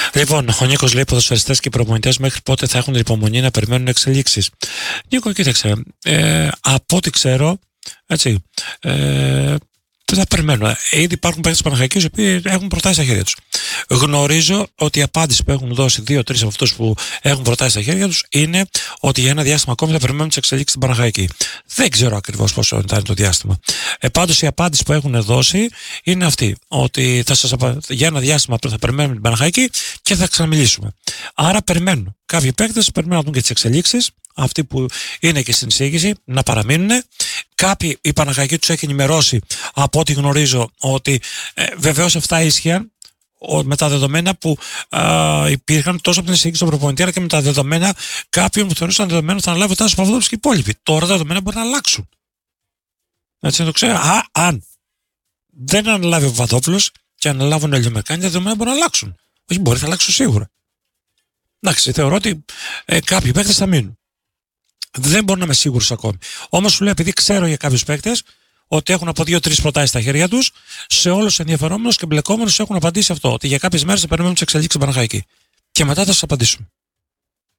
Λοιπόν, ο Νίκος λέει: ποδοσφαιριστές και προπονητές μέχρι πότε θα έχουν υπομονή να περιμένουν εξελίξεις? Νίκο, κοίταξε. Από ό,τι ξέρω, έτσι. Θα περιμένουμε. Ήδη υπάρχουν παίκτες Παναχαϊκής οι οποίοι έχουν προτάσει στα χέρια τους. Γνωρίζω ότι η απάντηση που έχουν δώσει 2-3 από αυτούς που έχουν προτάσει στα χέρια τους είναι ότι για ένα διάστημα ακόμη θα περιμένουν τις εξελίξεις στην Παναχαϊκή. Δεν ξέρω ακριβώς πόσο ήταν το διάστημα. Πάντως η απάντηση που έχουν δώσει είναι αυτή. Ότι για ένα διάστημα θα περιμένουμε την Παναχαϊκή και θα ξαναμιλήσουμε. Άρα περιμένουν. Κάποιοι παίκτες περιμένουν να δουν και τις εξελίξεις. Αυτοί που είναι και στην εισήγηση να παραμείνουν. Κάποιοι η Παναχαϊκή τους έχει ενημερώσει, από ό,τι γνωρίζω, ότι βεβαίως αυτά ίσχυαν με τα δεδομένα που υπήρχαν τόσο από την εισήγηση των προπονητή, αλλά και με τα δεδομένα κάποιων που θεωρούσαν δεδομένο θα αναλάβει ο Τάσος Παπαδόπουλος και οι υπόλοιποι. Τώρα τα δεδομένα μπορεί να αλλάξουν. Έτσι να το ξέρω. Αν δεν αναλάβει ο Παπαδόπουλος και αναλάβουν οι Ελληνοαμερικάνοι, τα δεδομένα μπορεί να αλλάξουν. Όχι, μπορεί να αλλάξουν σίγουρα. Εντάξει, θεωρώ ότι κάποιοι παίκτες θα μείνουν. Δεν μπορώ να είμαι σίγουρος ακόμη. Όμως σου λέω, επειδή ξέρω για κάποιους παίκτες ότι έχουν από 2-3 προτάσεις στα χέρια τους, σε όλους τους ενδιαφερόμενους και εμπλεκόμενους έχουν απαντήσει αυτό. Ότι για κάποιες μέρες θα περιμένουν τις εξελίξεις στην Παναχαϊκή. Και μετά θα σας απαντήσουμε.